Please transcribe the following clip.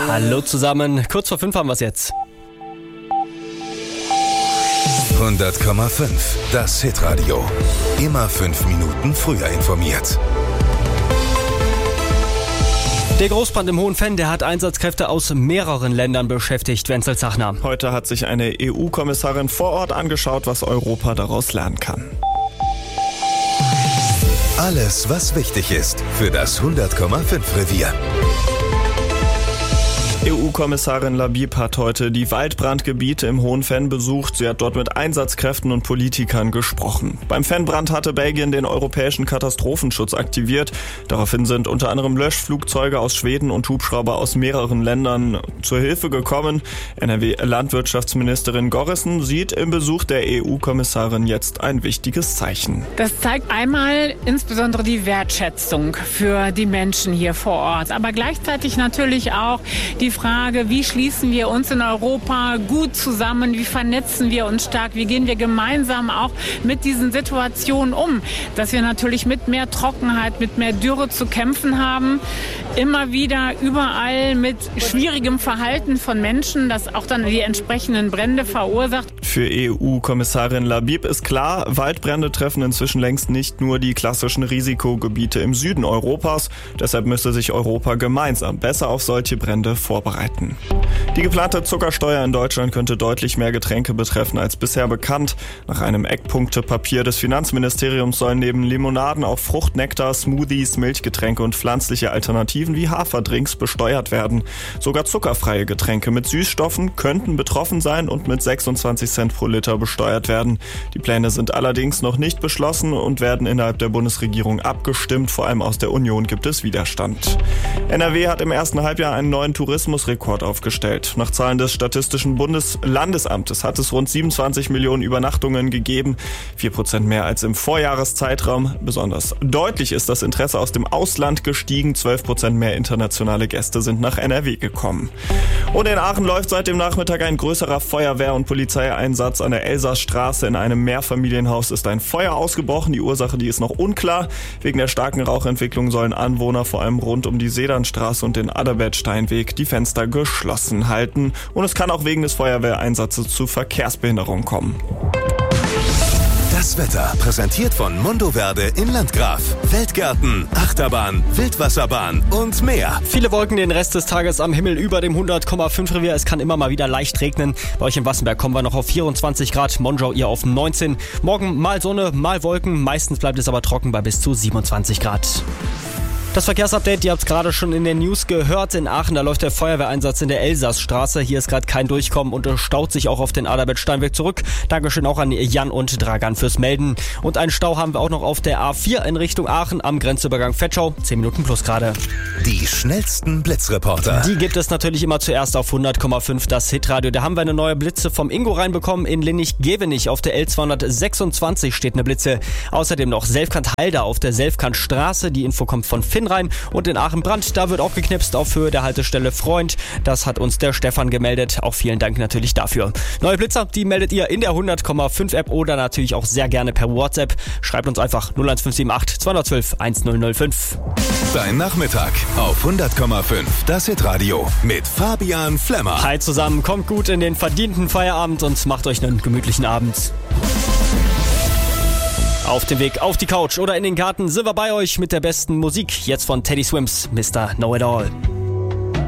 Hallo zusammen, kurz vor 5 haben wir es jetzt. 100,5, das Hitradio. Immer 5 Minuten früher informiert. Der Großbrand im Hohenfenn, der hat Einsatzkräfte aus mehreren Ländern beschäftigt. Wenzel Zachner. Heute hat sich eine EU-Kommissarin vor Ort angeschaut, was Europa daraus lernen kann. Alles, was wichtig ist für das 100,5 Revier. EU-Kommissarin Labib hat heute die Waldbrandgebiete im Hohenfenn besucht. Sie hat dort mit Einsatzkräften und Politikern gesprochen. Beim Fennbrand hatte Belgien den europäischen Katastrophenschutz aktiviert. Daraufhin sind unter anderem Löschflugzeuge aus Schweden und Hubschrauber aus mehreren Ländern zur Hilfe gekommen. NRW-Landwirtschaftsministerin Gorrissen sieht im Besuch der EU-Kommissarin jetzt ein wichtiges Zeichen. Das zeigt einmal insbesondere die Wertschätzung für die Menschen hier vor Ort, aber gleichzeitig natürlich auch die Frage, wie schließen wir uns in Europa gut zusammen, wie vernetzen wir uns stark, wie gehen wir gemeinsam auch mit diesen Situationen um, dass wir natürlich mit mehr Trockenheit, mit mehr Dürre zu kämpfen haben, immer wieder überall mit schwierigem Verhalten von Menschen, das auch dann die entsprechenden Brände verursacht. Für EU-Kommissarin Labib ist klar, Waldbrände treffen inzwischen längst nicht nur die klassischen Risikogebiete im Süden Europas, deshalb müsste sich Europa gemeinsam besser auf solche Brände vorbereiten. Die geplante Zuckersteuer in Deutschland könnte deutlich mehr Getränke betreffen als bisher bekannt. Nach einem Eckpunktepapier des Finanzministeriums sollen neben Limonaden auch Fruchtnektar, Smoothies, Milchgetränke und pflanzliche Alternativen wie Haferdrinks besteuert werden. Sogar zuckerfreie Getränke mit Süßstoffen könnten betroffen sein und mit 26 Cent pro Liter besteuert werden. Die Pläne sind allerdings noch nicht beschlossen und werden innerhalb der Bundesregierung abgestimmt. Vor allem aus der Union gibt es Widerstand. NRW hat im ersten Halbjahr einen neuen Tourismusrekord aufgestellt. Nach Zahlen des Statistischen Bundeslandesamtes hat es rund 27 Millionen Übernachtungen gegeben, 4% mehr als im Vorjahreszeitraum. Besonders deutlich ist das Interesse aus dem Ausland gestiegen, 12% mehr internationale Gäste sind nach NRW gekommen. Und in Aachen läuft seit dem Nachmittag ein größerer Feuerwehr- und Polizeieinsatz an der Elsassstraße. In einem Mehrfamilienhaus ist ein Feuer ausgebrochen. Die Ursache, die ist noch unklar. Wegen der starken Rauchentwicklung sollen Anwohner vor allem rund um die Sedanstraße und den Adalbertsteinweg die Fenster geschlossen halten. Und es kann auch wegen des Feuerwehreinsatzes zu Verkehrsbehinderung kommen. Das Wetter präsentiert von Mondoverde in Landgraf. Feldgärten, Achterbahn, Wildwasserbahn und mehr. Viele Wolken den Rest des Tages am Himmel über dem 100,5 Revier. Es kann immer mal wieder leicht regnen. Bei euch in Wassenberg kommen wir noch auf 24 Grad. Monschau ihr auf 19. Morgen mal Sonne, mal Wolken. Meistens bleibt es aber trocken bei bis zu 27 Grad. Das Verkehrsupdate, ihr habt es gerade schon in den News gehört. In Aachen, da läuft der Feuerwehreinsatz in der Elsassstraße. Hier ist gerade kein Durchkommen und es staut sich auch auf den Adalbertsteinweg zurück. Dankeschön auch an Jan und Dragan fürs Melden. Und einen Stau haben wir auch noch auf der A4 in Richtung Aachen am Grenzübergang Vetschau. 10 Minuten plus gerade. Die schnellsten Blitzreporter. Die gibt es natürlich immer zuerst auf 100,5 das Hitradio. Da haben wir eine neue Blitze vom Ingo reinbekommen. In Linnich-Gevenich auf der L226 steht eine Blitze. Außerdem noch Selfkant-Halder auf der Selfkantstraße. Die Info kommt von Finn rein. Und in Aachen-Brand, da wird auch geknipst auf Höhe der Haltestelle Freund. Das hat uns der Stefan gemeldet. Auch vielen Dank natürlich dafür. Neue Blitzer, die meldet ihr in der 100,5 App oder natürlich auch sehr gerne per WhatsApp. Schreibt uns einfach 01578 212 1005. Dein Nachmittag auf 100,5 das Hitradio mit Fabian Flemmer. Hi zusammen, kommt gut in den verdienten Feierabend und macht euch einen gemütlichen Abend. Auf dem Weg auf die Couch oder in den Garten sind wir bei euch mit der besten Musik. Jetzt von Teddy Swims, Mr. Know It All.